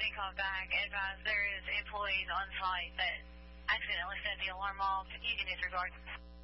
County called back, advised there is employees on site that accidentally set the alarm off. You can disregard.